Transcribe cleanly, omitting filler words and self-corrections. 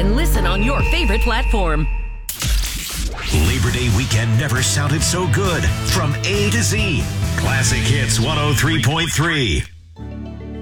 and listen on your favorite platform. Labor Day weekend never sounded so good. From A to Z. Classic Hits 103.3.